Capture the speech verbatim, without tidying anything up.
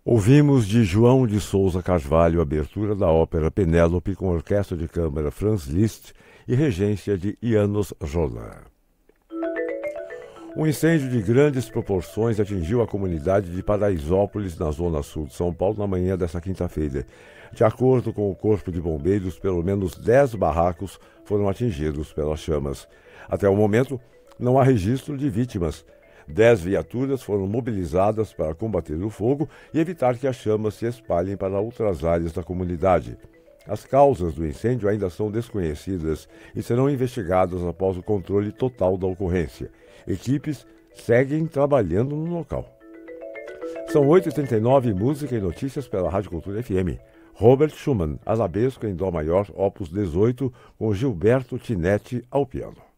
Ouvimos de João de Souza Carvalho a abertura da ópera Penélope com orquestra de câmara Franz Liszt e regência de János Roller. Um incêndio de grandes proporções atingiu a comunidade de Paraisópolis, na zona sul de São Paulo, na manhã desta quinta-feira. De acordo com o Corpo de Bombeiros, pelo menos dez barracos foram atingidos pelas chamas. Até o momento, não há registro de vítimas. Dez viaturas foram mobilizadas para combater o fogo e evitar que as chamas se espalhem para outras áreas da comunidade. As causas do incêndio ainda são desconhecidas e serão investigadas após o controle total da ocorrência. Equipes seguem trabalhando no local. São oito e trinta e nove, música e notícias pela Rádio Cultura F M. Robert Schumann, Arabesco em Dó maior, opus dezoito, com Gilberto Tinetti ao piano.